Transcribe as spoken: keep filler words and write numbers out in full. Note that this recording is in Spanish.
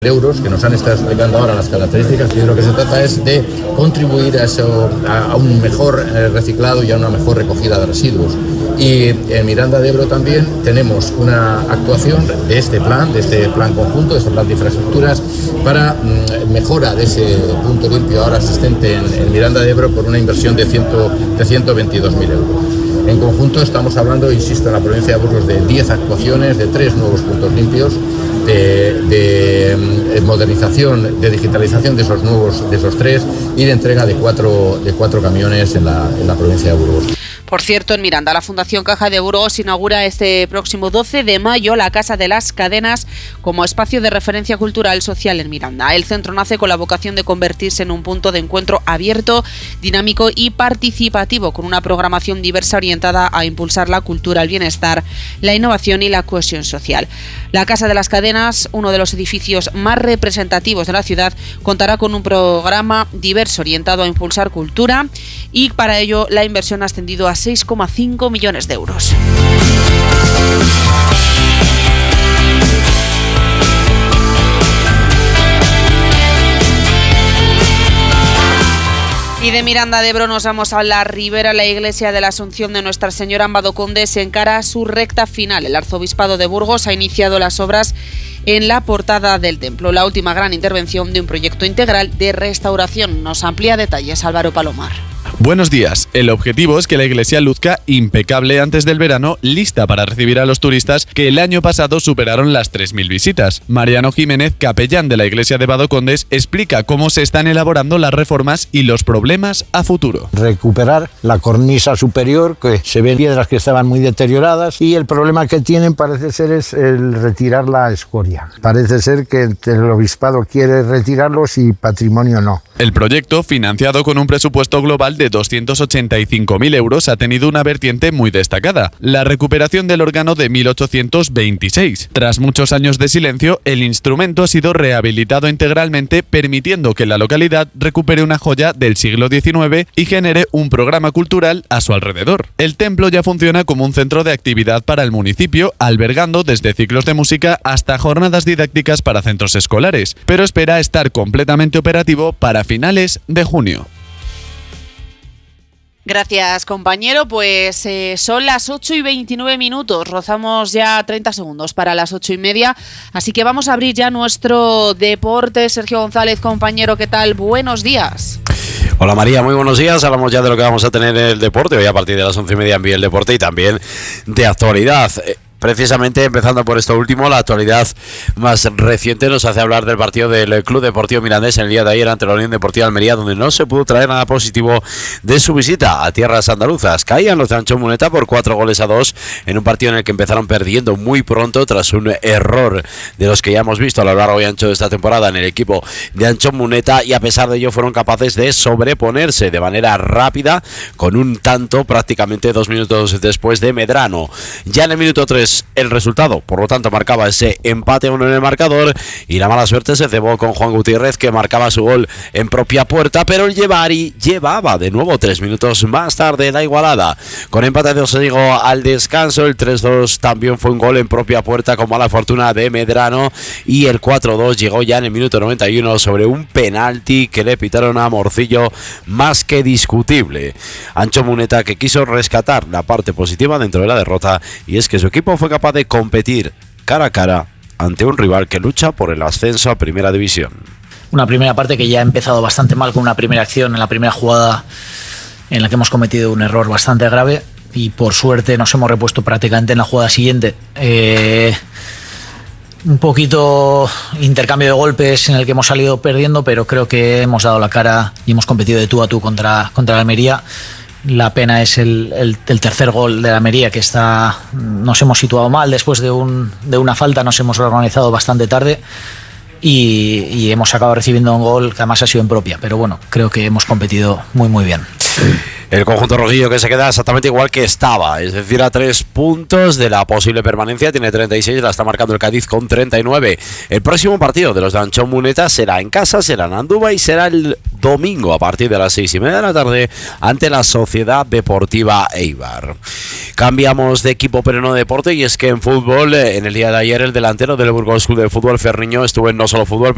euros que nos han estado explicando ahora las características, y de lo que se trata es de contribuir a, eso, a, a un mejor eh, reciclado y a una mejor recogida de residuos. Y en Miranda de Ebro también tenemos una actuación de este plan, de este plan conjunto, de este plan de infraestructuras para mm, mejora de ese punto limpio ahora existente en, en Miranda de Ebro por una inversión de, de ciento veintidós mil euros. En conjunto estamos hablando, insisto, en la provincia de Burgos de diez actuaciones, de tres nuevos puntos limpios, de, de modernización, de digitalización de esos nuevos, de esos tres, y de entrega de cuatro, de cuatro camiones en la, en la provincia de Burgos. Por cierto, en Miranda, la Fundación Caja de Burgos inaugura este próximo doce de mayo la Casa de las Cadenas como espacio de referencia cultural social en Miranda. El centro nace con la vocación de convertirse en un punto de encuentro abierto, dinámico y participativo, con una programación diversa orientada a impulsar la cultura, el bienestar, la innovación y la cohesión social. La Casa de las Cadenas, uno de los edificios más representativos de la ciudad, contará con un programa diverso orientado a impulsar cultura, y para ello la inversión ha ascendido a seis coma cinco millones de euros. Y de Miranda de Ebro nos vamos a la Ribera. La iglesia de la Asunción de Nuestra Señora en Badoconde se encara a su recta final. El arzobispado de Burgos ha iniciado las obras en la portada del templo, la última gran intervención de un proyecto integral de restauración. Nos amplía detalles Álvaro Palomar. Buenos días. El objetivo es que la iglesia luzca impecable antes del verano, lista para recibir a los turistas que el año pasado superaron las tres mil visitas. Mariano Jiménez, capellán de la iglesia de Badocondes, explica cómo se están elaborando las reformas y los problemas a futuro. Recuperar la cornisa superior, que se ven piedras que estaban muy deterioradas, y el problema que tienen parece ser es el retirar la escoria. Parece ser que el obispado quiere retirarlos y patrimonio no. El proyecto, financiado con un presupuesto global de doscientos ochenta y cinco mil euros, ha tenido una vertiente muy destacada: la recuperación del órgano de mil ochocientos veintiséis. Tras muchos años de silencio, el instrumento ha sido rehabilitado integralmente, permitiendo que la localidad recupere una joya del siglo diecinueve y genere un programa cultural a su alrededor. El templo ya funciona como un centro de actividad para el municipio, albergando desde ciclos de música hasta jornadas didácticas para centros escolares, pero espera estar completamente operativo para finales de junio. Gracias, compañero. Pues eh, son las ocho y veintinueve minutos, rozamos ya treinta segundos para las ocho y media, así que vamos a abrir ya nuestro deporte. Sergio González, compañero, ¿qué tal? Buenos días. Hola María, muy buenos días. Hablamos ya de lo que vamos a tener en el deporte. Hoy a partir de las once y media envía el deporte y también de actualidad. Precisamente, empezando por esto último, la actualidad más reciente nos hace hablar del partido del Club Deportivo Mirandés en el día de ayer ante la Unión Deportiva Almería, donde no se pudo traer nada positivo de su visita a tierras andaluzas. Caían los de Ancho Muneta por cuatro goles a dos en un partido en el que empezaron perdiendo muy pronto tras un error de los que ya hemos visto a lo largo y ancho de esta temporada en el equipo de Ancho Muneta, y a pesar de ello fueron capaces de sobreponerse de manera rápida con un tanto prácticamente dos minutos después de Medrano. Ya en el minuto tres el resultado, por lo tanto, marcaba ese empate a uno en el marcador, y la mala suerte se cebó con Juan Gutiérrez, que marcaba su gol en propia puerta, pero el Llevari llevaba de nuevo tres minutos más tarde la igualada. Con empate de dos se llegó al descanso, el tres dos también fue un gol en propia puerta con mala fortuna de Medrano, y el cuatro dos llegó ya en el minuto noventa y uno sobre un penalti que le pitaron a Morcillo más que discutible. Ancho Muneta, que quiso rescatar la parte positiva dentro de la derrota, y es que su equipo fue capaz de competir cara a cara ante un rival que lucha por el ascenso a Primera División. Una primera parte que ya ha empezado bastante mal, con una primera acción en la primera jugada en la que hemos cometido un error bastante grave, y por suerte nos hemos repuesto prácticamente en la jugada siguiente. Eh, un poquito intercambio de golpes en el que hemos salido perdiendo, pero creo que hemos dado la cara y hemos competido de tú a tú contra, contra la Almería. La pena es el, el, el tercer gol de la Almería, que está, nos hemos situado mal después de, un, de una falta, nos hemos organizado bastante tarde y, y hemos acabado recibiendo un gol que además ha sido en propia, pero bueno, creo que hemos competido muy muy bien. El conjunto rojillo, que se queda exactamente igual que estaba, es decir, a tres puntos de la posible permanencia, tiene treinta y seis, la está marcando el Cádiz con treinta y nueve. El próximo partido de los de Ancho Muneta será en casa, será en Andúba, y será el domingo a partir de las seis y media de la tarde ante la Sociedad Deportiva Eibar. Cambiamos de equipo, pero no de deporte, y es que en fútbol, en el día de ayer, el delantero del Burgos Club de Fútbol, Ferriño, estuvo en No Solo Fútbol,